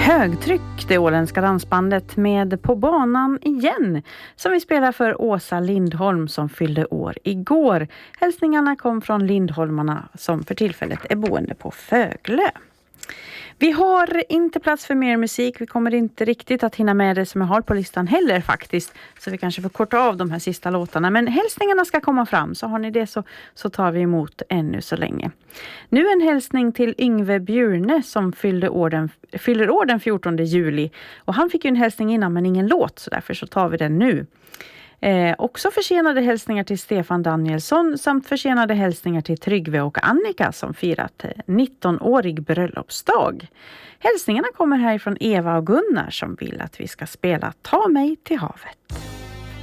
Högtryck, det åländska dansbandet med På banan igen, som vi spelar för Åsa Lindholm som fyllde år igår. Hälsningarna kom från Lindholmarna som för tillfället är boende på Föglö. Vi har inte plats för mer musik. Vi kommer inte riktigt att hinna med det som jag har på listan heller faktiskt. Så vi kanske får korta av de här sista låtarna. Men hälsningarna ska komma fram. Så har ni det så tar vi emot ännu så länge. Nu en hälsning till Yngve Bjurne som fyller år den 14 juli. Och han fick ju en hälsning innan men ingen låt. Så därför så tar vi den nu. Också försenade hälsningar till Stefan Danielsson samt försenade hälsningar till Tryggve och Annika som firat 19-årig bröllopsdag. Hälsningarna kommer härifrån Eva och Gunnar som vill att vi ska spela Ta mig till havet.